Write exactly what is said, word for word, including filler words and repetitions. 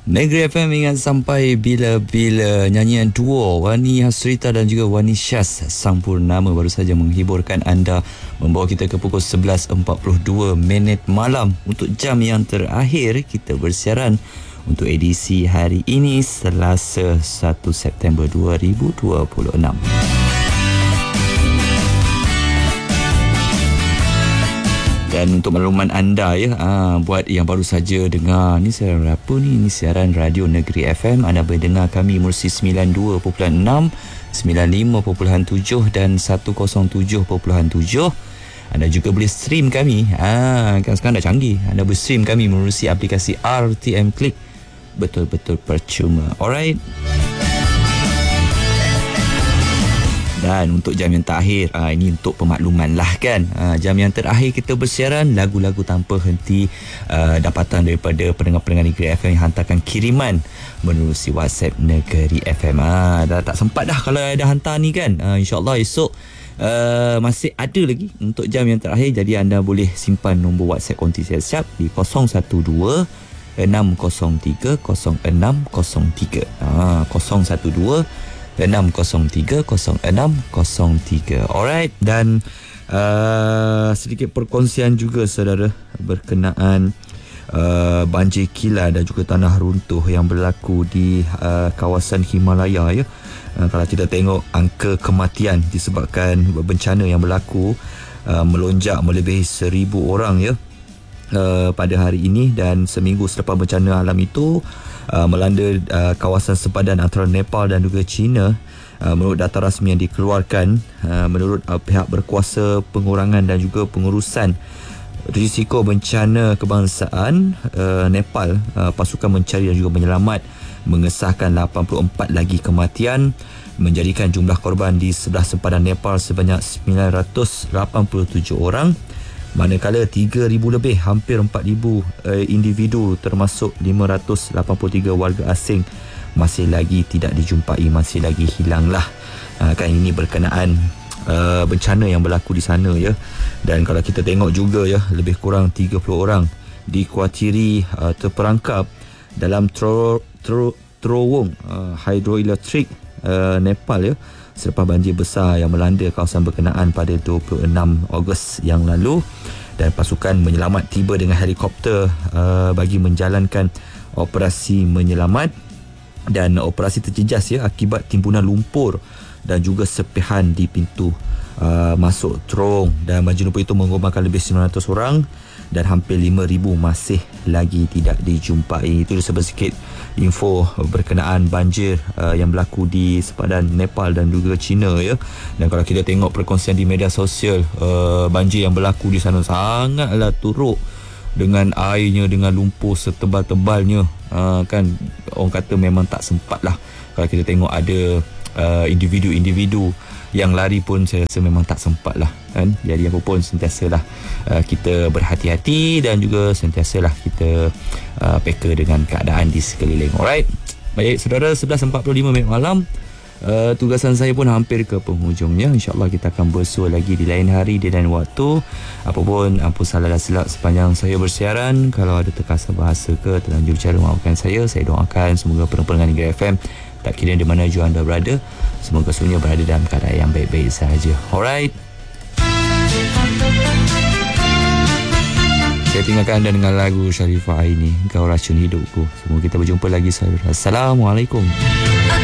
Negeri F M ingat sampai bila-bila. Nyanyian duo Wani Hasrita dan juga Wani Syaz Sang Purnama baru saja menghiburkan anda, membawa kita ke pukul sebelas empat puluh dua minit malam untuk jam yang terakhir kita bersiaran untuk edisi hari ini, Selasa satu September dua ribu dua puluh enam. Dan untuk makluman anda ya, aa, buat yang baru saja dengar, ni siaran apa ni? Ni siaran Radio Negeri F M. Anda boleh dengar kami menerusi sembilan puluh dua perpuluhan enam, sembilan puluh lima perpuluhan tujuh dan seratus tujuh perpuluhan tujuh. Anda juga boleh stream kami. Ah, kan sekarang dah canggih. Anda boleh stream kami menerusi aplikasi R T M Click. Betul-betul percuma. Alright. Dan untuk jam yang terakhir, aa, ini untuk pemakluman lah kan, aa, jam yang terakhir kita bersiaran lagu-lagu tanpa henti, aa, dapatan daripada pendengar-pendengar Negeri F M yang hantarkan kiriman menerusi WhatsApp Negeri F M. Aa, dah tak sempat dah kalau ada hantar ni kan. Aa, InsyaAllah esok aa, masih ada lagi untuk jam yang terakhir. Jadi anda boleh simpan nombor WhatsApp konti siap-siap di kosong satu dua enam kosong tiga kosong enam kosong tiga. Aa, kosong satu dua enam kosong tiga kosong enam kosong tiga. Alright. Dan uh, sedikit perkongsian juga saudara berkenaan uh, banjir kilat dan juga tanah runtuh yang berlaku di uh, kawasan Himalaya ya. Uh, kalau kita tengok angka kematian disebabkan bencana yang berlaku uh, melonjak melebihi seribu orang ya uh, pada hari ini, dan seminggu selepas bencana alam itu Uh, melanda uh, kawasan sepadan antara Nepal dan juga China. Uh, menurut data rasmi yang dikeluarkan, uh, menurut uh, pihak berkuasa pengurangan dan juga pengurusan risiko bencana kebangsaan uh, Nepal, uh, pasukan mencari dan juga penyelamat mengesahkan lapan puluh empat lagi kematian, menjadikan jumlah korban di sebelah sempadan Nepal sebanyak sembilan ratus lapan puluh tujuh orang. Manakala tiga ribu lebih, hampir empat ribu uh, individu termasuk lima ratus lapan puluh tiga warga asing masih lagi tidak dijumpai, masih lagi hilanglah. Uh, kan ini berkenaan uh, bencana yang berlaku di sana ya. Dan kalau kita tengok juga ya, lebih kurang tiga puluh orang dikuatiri uh, terperangkap dalam tro, tro, terowong uh, hidroelektrik uh, Nepal ya, selepas banjir besar yang melanda kawasan berkenaan pada dua puluh enam Ogos yang lalu. Dan pasukan menyelamat tiba dengan helikopter uh, bagi menjalankan operasi menyelamat. Dan operasi terjejas ya akibat timbunan lumpur dan juga sepihan di pintu uh, masuk terowong. Dan banjir lumpur itu mengorbankan lebih sembilan ratus orang dan hampir lima ribu masih lagi tidak dijumpai. Itu sedikit info berkenaan banjir uh, yang berlaku di sepadan Nepal dan juga China ya. Dan kalau kita tengok perkongsian di media sosial, uh, banjir yang berlaku di sana sangatlah teruk, dengan airnya, dengan lumpur setebal-tebalnya. Uh, kan orang kata memang tak sempat lah. Kalau kita tengok ada uh, individu-individu yang lari pun saya rasa memang tak sempat lah kan. Jadi apa pun sentiasalah uh, kita berhati-hati dan juga sentiasalah kita uh, peka dengan keadaan di sekeliling. Alright. Baik saudara, sebelas empat puluh lima minit malam. Uh, tugasan saya pun hampir ke penghujungnya. InsyaAllah kita akan bersua lagi di lain hari, di lain waktu. Apapun, ampun salah dan silap sepanjang saya bersiaran. Kalau ada terkasar bahasa ke terlanjur bicara, maafkan saya. Saya doakan semoga pendengar Negeri F M, tak kira di mana jua anda berada, semoga semuanya berada dalam keadaan yang baik-baik sahaja. Alright. Saya tinggalkan anda dengan lagu Sharifah Aini, Kau Racun Hidupku. Semoga kita berjumpa lagi saudara. Assalamualaikum.